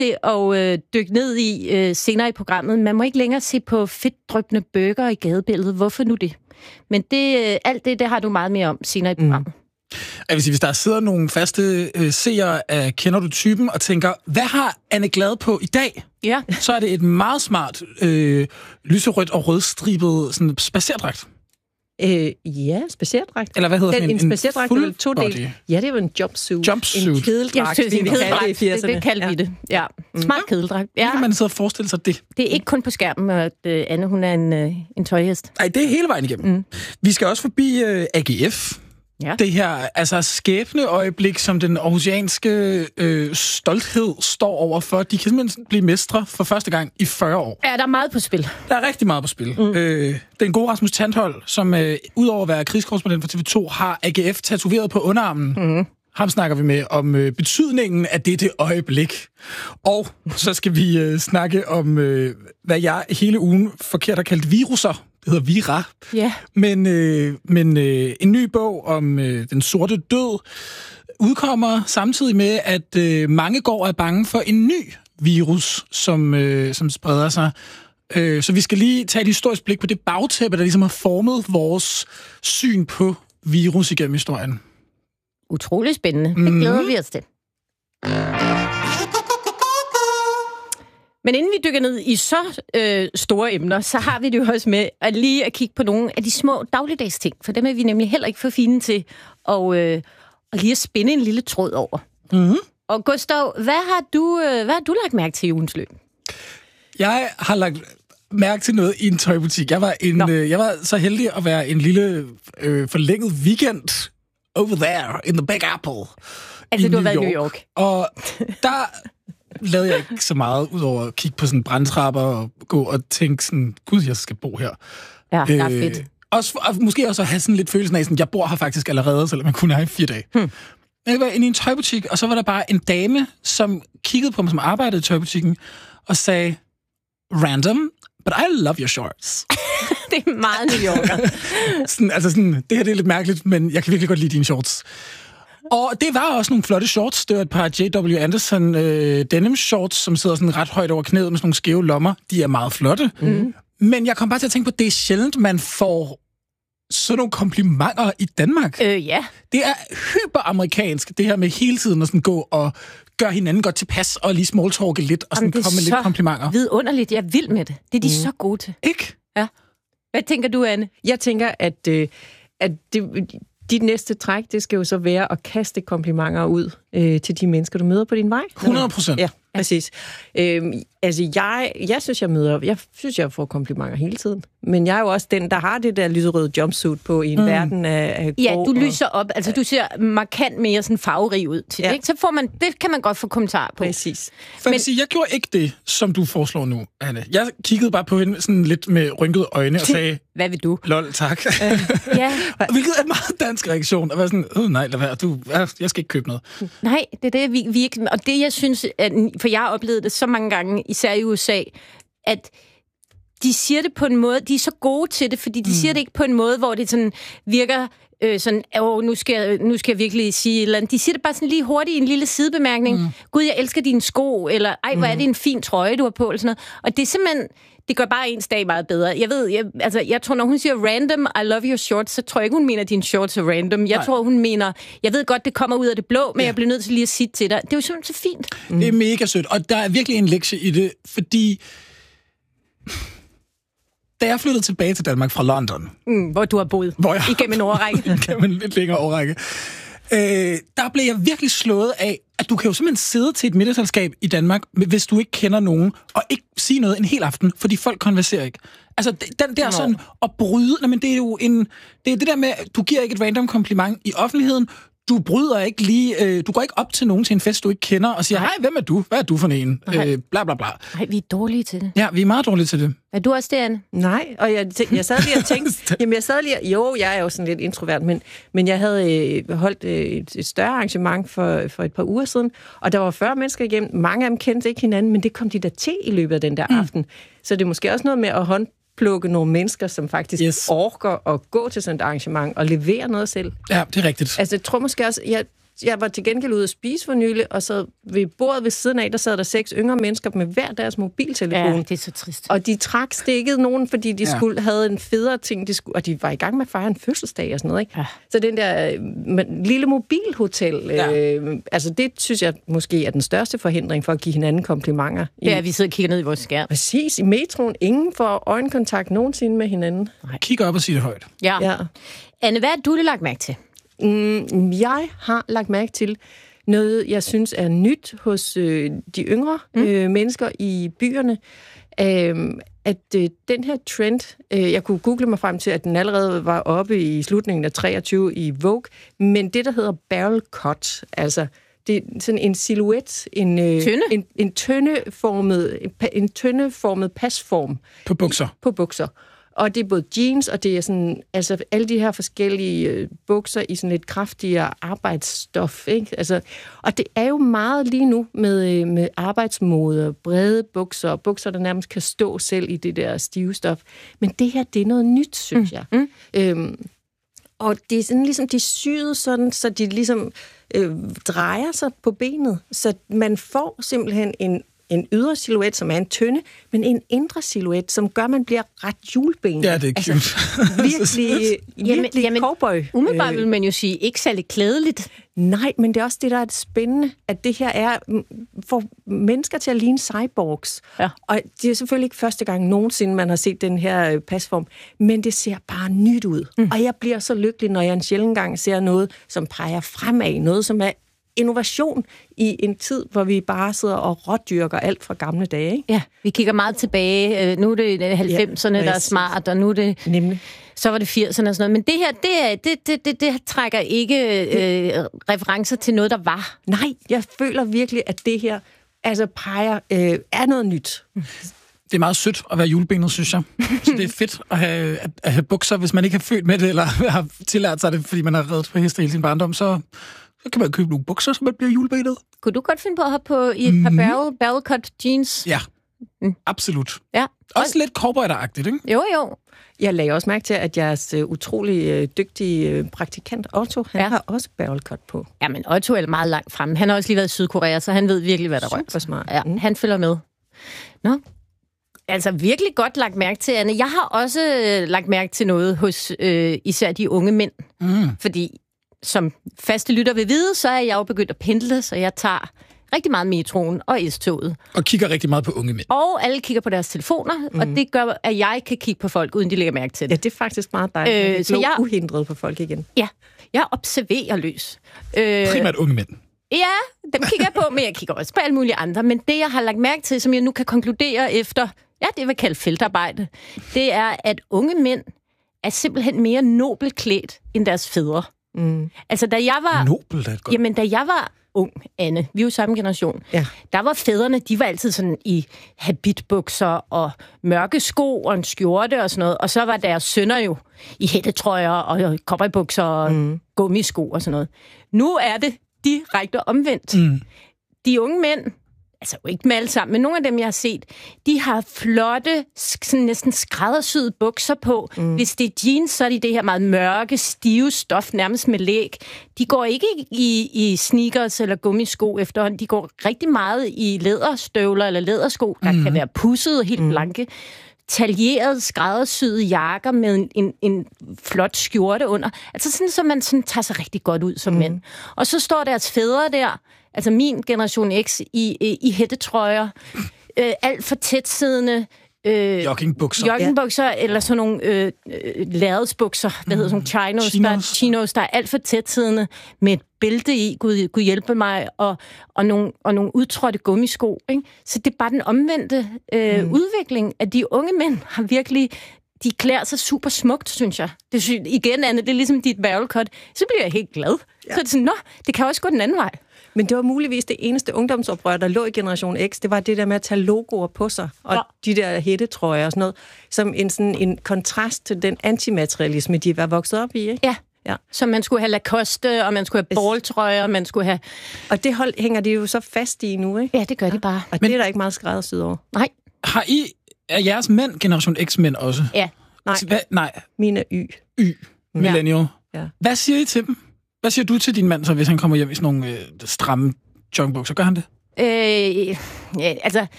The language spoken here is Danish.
til at dykke ned i senere i programmet. Man må ikke længere se på fedtdryppende burger i gadebilledet. Hvorfor nu det? Men alt det har du meget mere om senere i programmet. Jeg vil sige, hvis der sidder nogle faste seere af Kender du typen, og tænker, hvad har Anne Glad på i dag? Ja. Så er det et meget smart lyserødt og rødstribet sådan spacerdragt. Ja, spacerdragt. Eller hvad hedder den? En spacerdragt er vel to body. del. Ja, det er jo en jumpsuit. Jumpsuit. En kedeldragt. Det kaldte vi det. Ja. Smart kedeldragt. Ja. Kan man sidde og forestille sig det? Det er ikke kun på skærmen, at Anne, hun er en tøjhest. Nej, det er hele vejen igennem. Vi skal også forbi AGF. Ja. Det her skæbneøjeblik, som den aarhusianske stolthed står overfor. De kan simpelthen blive mestre for første gang i 40 år. Ja, der er meget på spil. Der er rigtig meget på spil. Den gode Rasmus Tandhold, som udover at være krigskorrespondent for TV2, har AGF tatoveret på underarmen. Ham snakker vi med om betydningen af dette øjeblik. Og så skal vi snakke om, hvad jeg hele ugen forkert har kaldt viruser. Det hedder Vira. Ja. Men en ny bog om den sorte død udkommer samtidig med, at mange går og er bange for en ny virus, som spreder sig. Så vi skal lige tage et historisk blik på det bagtæppe, der ligesom har formet vores syn på virus igennem historien. Utrolig spændende. Det glæder vi os til. Men inden vi dykker ned i så store emner, så har vi det jo også med at lige kigge på nogle af de små dagligdags ting. For dem er vi nemlig heller ikke for fine til at lige at spænde en lille tråd over. Og Gustav, hvad har du lagt mærke til i ugens løb? Jeg har lagt mærke til noget i en tøjbutik. Jeg var så heldig at være en lille forlænget weekend over there in the Big Apple. Altså, du har været i New York. Og der lavede jeg ikke så meget, udover at kigge på sådan brandtrapper og gå og tænke sådan, gud, jeg skal bo her. Ja, det er fedt. Og måske også at have sådan lidt følelsen af, sådan, jeg bor her faktisk allerede, selvom man kun er i 4 dage. Jeg var inde i en tøjbutik, og så var der bare en dame, som kiggede på mig, som arbejdede i tøjbutikken, og sagde, random, but I love your shorts. Det er meget New Yorker. Det her det er lidt mærkeligt, men jeg kan virkelig godt lide dine shorts. Og det var også nogle flotte shorts. Det var et par J.W. Anderson denim shorts, som sidder sådan ret højt over knæet med sådan nogle skæve lommer. De er meget flotte. Men jeg kom bare til at tænke på, at det er sjældent, man får sådan nogle komplimenter i Danmark. Ja. Det er hyperamerikansk, det her med hele tiden at sådan gå og gøre hinanden godt tilpas og lige smalltalke lidt og sådan komme med lidt komplimenter. Det er vidunderligt. Jeg er vild med det. Det er de så gode til. Ikke? Ja. Hvad tænker du, Anne? Jeg tænker, at dit næste træk, det skal jo så være at kaste komplimenter ud til de mennesker, du møder på din vej. 100%. Ja, præcis. Jeg synes, jeg får komplimenter hele tiden. Men jeg er jo også den, der har det der lyserøde jumpsuit på i en verden af grå. Ja, du lyser op. Altså, du ser markant mere sådan farverig ud til det, ikke? Så får man, det kan man godt få kommentar på. Præcis. Jeg gjorde ikke det, som du foreslår nu, Anne. Jeg kiggede bare på hende sådan lidt med rynkede øjne og sagde, hvad vil du? Lol, tak. Ja. Hvilket er en meget dansk reaktion. At være sådan, nej, lad være, jeg skal ikke købe noget. Nej, det er det, vi ikke... Og det, jeg synes, for jeg har oplevet det så mange gange, især i USA, at de siger det på en måde, de er så gode til det, fordi de siger det ikke på en måde, hvor det sådan virker sådan, nu skal jeg virkelig sige et eller andet. De siger det bare sådan lige hurtigt i en lille sidebemærkning. Gud, jeg elsker dine sko, eller ej, hvor er det en fin trøje, du har på, eller sådan noget. Og det er simpelthen... Det gør bare ens dag meget bedre. Jeg tror, når hun siger random, I love your shorts, så tror jeg ikke, hun mener, at dine shorts er random. Jeg tror, hun mener, jeg ved godt, det kommer ud af det blå, men jeg bliver nødt til lige at sige til dig. Det er jo simpelthen så fint. Det er mega sødt, og der er virkelig en lektie i det, fordi da jeg flyttede tilbage til Danmark fra London, hvor du har boet igennem en årrække. Igennem en lidt længere årrække. Der blev jeg virkelig slået af, at du kan jo simpelthen sidde til et middagsselskab i Danmark, hvis du ikke kender nogen, og ikke sige noget en hel aften, fordi folk konverserer ikke. Altså, den der sådan at bryde, men det er jo det er det der med, du giver ikke et random kompliment i offentligheden, du bryder ikke lige, du går ikke op til nogen til en fest, du ikke kender, og siger, hej, hvem er du? Hvad er du for en? Bla, bla, bla. Nej, vi er dårlige til det. Ja, vi er meget dårlige til det. Er du også det, Anne? Nej, og jeg sad lige og tænkte, jeg er jo sådan lidt introvert, men jeg havde holdt et større arrangement for et par uger siden, og der var 40 mennesker igennem. Mange af dem kendte ikke hinanden, men det kom de der til i løbet af den der aften. Så det er måske også noget med at plukke nogle mennesker, som faktisk orker at gå til sådan et arrangement og levere noget selv. Ja, det er rigtigt. Altså, jeg tror måske også, Jeg var til gengæld ude at spise for nylig, og så ved bordet ved siden af, der sad der 6 yngre mennesker med hver deres mobiltelefon. Ja, det er så trist. Og de trak stikket nogen, fordi de havde en federe ting, og de var i gang med at fejre en fødselsdag og sådan noget, ikke? Ja. Så den der lille mobilhotel, altså det synes jeg måske er den største forhindring for at give hinanden komplimenter. Ja, vi sidder og kigger ned i vores skærm. Præcis, i metroen. Ingen får øjenkontakt nogensinde med hinanden. Kig op og sig det højt. Ja. Anne, hvad har du lagt mærke til? Jeg har lagt mærke til noget, jeg synes er nyt hos de yngre mennesker i byerne, at den her trend, jeg kunne google mig frem til, at den allerede var oppe i slutningen af 23 i Vogue, men det, der hedder barrel cut, altså det er sådan en silhuet, en tøndeformet pasform. På bukser. Og det er både jeans, og det er sådan, altså alle de her forskellige bukser i sådan lidt kraftigere arbejdsstof, ikke? Altså, og det er jo meget lige nu med arbejdsmode, brede bukser, der nærmest kan stå selv i det der stive stof. Men det her, det er noget nyt, synes jeg. Og det er sådan ligesom, de er syet sådan, så de ligesom drejer sig på benet, så man får simpelthen en ydre silhuet, som er en tynde, men en indre silhuet, som gør, at man bliver ret hjulbenet. Ja, det er cute. Altså, virkelig cowboy. Umiddelbart vil man jo sige, ikke særlig klædeligt. Nej, men det er også det, der er det spændende, at det her er for mennesker til at ligne cyborgs. Ja. Og det er selvfølgelig ikke første gang nogensinde, man har set den her pasform, men det ser bare nyt ud. Og jeg bliver så lykkelig, når jeg en sjældent gang ser noget, som peger fremad, noget, som er innovation i en tid, hvor vi bare sidder og rådyrker alt fra gamle dage. Ikke? Ja, vi kigger meget tilbage. Nu er det 90'erne, der er smart, og nu er det... Nemlig. Så var det 80'erne og sådan noget. Men det her, det trækker ikke referencer til noget, der var. Nej, jeg føler virkelig, at det her altså peger er noget nyt. Det er meget sødt at være julebenet, synes jeg. Så det er fedt at have bukser, hvis man ikke har født med det, eller har tillært sig det, fordi man har reddet på heste hele sin barndom, så kan man købe nogle bukser, så man bliver julebenet. Kunne du godt finde på at hoppe på i et par barrel cut jeans? Ja, absolut. Ja. Også lidt cowboy-agtigt, ikke? Jo. Jeg lagde også mærke til, at jeres utrolig dygtige praktikant Otto, han har også barrel cut på. Ja, men Otto er meget langt fremme. Han har også lige været i Sydkorea, så han ved virkelig, hvad der rører. Super smart. Ja, han følger med. Nå, altså virkelig godt lagt mærke til, Anne. Jeg har også lagt mærke til noget hos især de unge mænd. Fordi som faste lytter vil vide, så er jeg jo begyndt at pendle, så jeg tager rigtig meget metroen og S-toget. Og kigger rigtig meget på unge mænd. Og alle kigger på deres telefoner, og det gør, at jeg kan kigge på folk, uden de lægger mærke til det. Ja, det er faktisk meget dejligt. Så jeg uhindret på folk igen. Ja, jeg observerer løs. Primært unge mænd. Ja, dem kigger jeg på, men jeg kigger også på alle mulige andre. Men det, jeg har lagt mærke til, som jeg nu kan konkludere efter, det vil kalde feltarbejde, det er, at unge mænd er simpelthen mere nobelt klædt end deres fædre. Altså, da jeg var... Nobelt er godt. Jamen, da jeg var ung, Anne, vi er jo samme generation, der var fædrene, de var altid sådan i habitbukser og mørke sko og en skjorte og sådan noget, og så var deres sønner jo i hættetrøjer og cowboybukser og gummisko og sådan noget. Nu er det direkte omvendt. De unge mænd, altså jo ikke med alle sammen, men nogle af dem, jeg har set, de har flotte, sådan næsten skræddersyede bukser på. Hvis det er jeans, så er de det her meget mørke, stive stof, nærmest med læg. De går ikke i sneakers eller gummisko efterhånden. De går rigtig meget i læderstøvler eller lædersko, der kan være pudsede, helt blanke. Taljeret, skræddersyede jakker med en flot skjorte under. Altså sådan, så man sådan tager sig rigtig godt ud som mænd. Og så står deres fædre der, altså min generation X, i hættetrøjer, alt for tætsiddende, joggingbukser, eller sådan nogle lærredsbukser, hvad hedder sådan nogle chinos, der er alt for tætsiddende, med et bælte i, Gud hjælpe mig, og nogle udtrådte gummisko. Ikke? Så det er bare den omvendte udvikling, at de unge mænd har virkelig, de klæder sig super smukt, synes jeg. Igen, Anne, det er ligesom dit barrel cut. Så bliver jeg helt glad. Ja. Så er det sådan, det kan også gå den anden vej. Men det var muligvis det eneste ungdomsoprør, der lå i Generation X. Det var det der med at tage logoer på sig, og de der hættetrøjer og sådan noget, som en kontrast til den antimaterialisme, de var vokset op i, ikke? Ja. Så man skulle have Lacoste, og man skulle have balltrøjer, og man skulle have... Og det hænger de jo så fast i nu, ikke? Ja, det gør de bare. Og det er der ikke meget skræddersyet over. Nej. Er jeres mænd Generation X-mænd også? Ja. Nej. Nej. Mine er Y. Millennial. Ja. Hvad siger I til dem? Hvad siger du til din mand, så hvis han kommer hjem i sådan nogle stramme joggingbukser? Gør han det? Altså,